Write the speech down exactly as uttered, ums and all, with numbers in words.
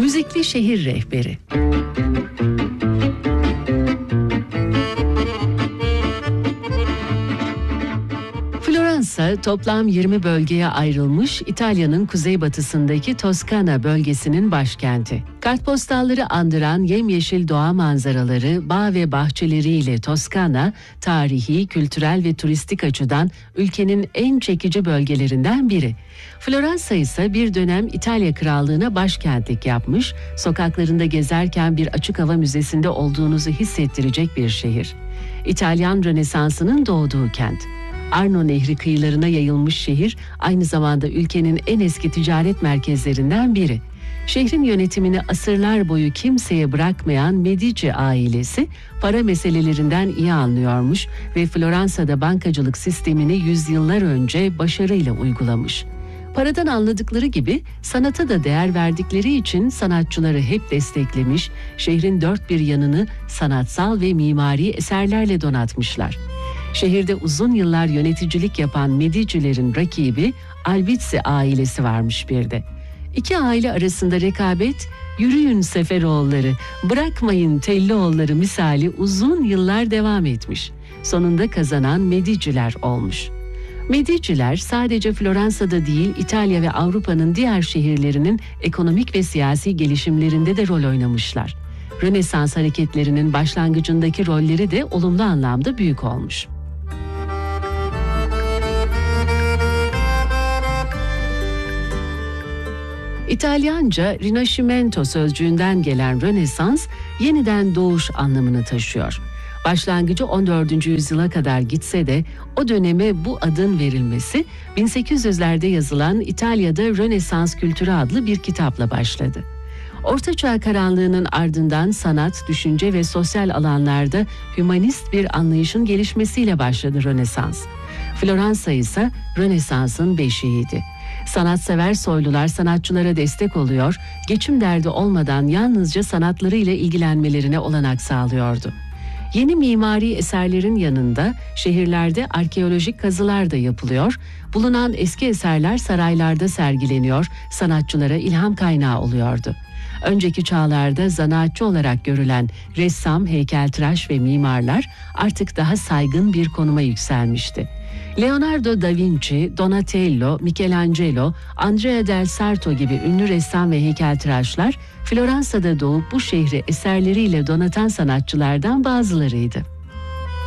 Müzikli şehir rehberi. Floransa toplam yirmi bölgeye ayrılmış İtalya'nın kuzeybatısındaki Toskana bölgesinin başkenti. Kartpostalları andıran yemyeşil doğa manzaraları, bağ ve bahçeleriyle Toskana, tarihi, kültürel ve turistik açıdan ülkenin en çekici bölgelerinden biri. Floransa ise bir dönem İtalya Krallığı'na başkentlik yapmış, sokaklarında gezerken bir açık hava müzesinde olduğunuzu hissettirecek bir şehir. İtalyan Rönesansı'nın doğduğu kent. Arno Nehri kıyılarına yayılmış şehir, aynı zamanda ülkenin en eski ticaret merkezlerinden biri. Şehrin yönetimini asırlar boyu kimseye bırakmayan Medici ailesi, para meselelerinden iyi anlıyormuş ve Floransa'da bankacılık sistemini yüzyıllar önce başarıyla uygulamış. Paradan anladıkları gibi sanata da değer verdikleri için sanatçıları hep desteklemiş, şehrin dört bir yanını sanatsal ve mimari eserlerle donatmışlar. Şehirde uzun yıllar yöneticilik yapan Medici'lerin rakibi Albizzi ailesi varmış bir de. İki aile arasında rekabet, yürüyün Seferoğulları, bırakmayın Tellioğulları misali uzun yıllar devam etmiş. Sonunda kazanan Medici'ler olmuş. Medici'ler sadece Floransa'da değil, İtalya ve Avrupa'nın diğer şehirlerinin ekonomik ve siyasi gelişimlerinde de rol oynamışlar. Rönesans hareketlerinin başlangıcındaki rolleri de olumlu anlamda büyük olmuş. İtalyanca Rinascimento sözcüğünden gelen Rönesans, yeniden doğuş anlamını taşıyor. Başlangıcı on dördüncü yüzyıla kadar gitse de o döneme bu adın verilmesi bin sekiz yüzlerde yazılan İtalya'da Rönesans Kültürü adlı bir kitapla başladı. Ortaçağ karanlığının ardından sanat, düşünce ve sosyal alanlarda hümanist bir anlayışın gelişmesiyle başladı Rönesans. Floransa ise Rönesans'ın beşiğiydi. Sanatsever soylular sanatçılara destek oluyor, geçim derdi olmadan yalnızca sanatlarıyla ilgilenmelerine olanak sağlıyordu. Yeni mimari eserlerin yanında şehirlerde arkeolojik kazılar da yapılıyor, bulunan eski eserler saraylarda sergileniyor, sanatçılara ilham kaynağı oluyordu. Önceki çağlarda zanaatçı olarak görülen ressam, heykeltıraş ve mimarlar artık daha saygın bir konuma yükselmişti. Leonardo da Vinci, Donatello, Michelangelo, Andrea del Sarto gibi ünlü ressam ve heykeltıraşlar Floransa'da doğup bu şehri eserleriyle donatan sanatçılardan bazılarıydı.